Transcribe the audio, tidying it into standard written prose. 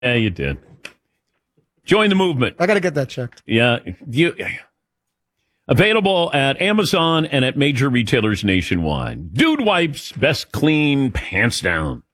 Yeah, you did. Join the movement. I got to get that checked. Yeah. Available at Amazon and at major retailers nationwide. Dude Wipes, best clean, pants down.